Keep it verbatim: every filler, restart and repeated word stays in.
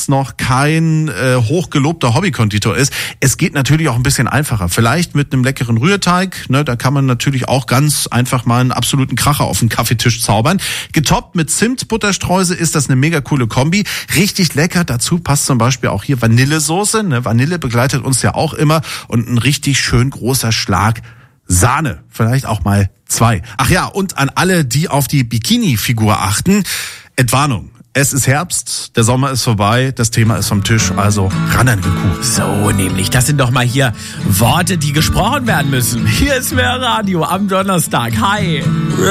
jetzt noch kein äh, hochgelobter Hobbykonditor ist, es geht natürlich auch ein bisschen einfacher. Vielleicht mit einem leckeren Rührteig, ne, da kann man natürlich auch ganz einfach mal einen absoluten Kracher auf den Kaffeetisch zaubern. Getoppt mit Zimtbutterstreusel ist das eine mega coole Kombi. Richtig lecker, dazu passt zum Beispiel auch hier Vanillesoße. Ne? Vanille begleitet uns ja auch immer und ein richtig schön großer Schlag Sahne, vielleicht auch mal zwei. Ach ja, und an alle, die auf die Bikini-Figur achten, Entwarnung. Es ist Herbst, der Sommer ist vorbei, das Thema ist vom Tisch, also ran an den Kuh. So, nämlich, das sind doch mal hier Worte, die gesprochen werden müssen. Hier ist mehr Radio am Donnerstag. Hi.